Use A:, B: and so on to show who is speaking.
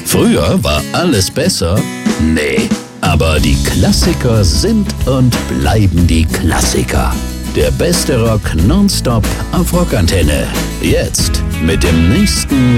A: Früher war alles besser? Nee. Aber die Klassiker sind und bleiben die Klassiker. Der beste Rock nonstop auf Rockantenne. Jetzt mit dem nächsten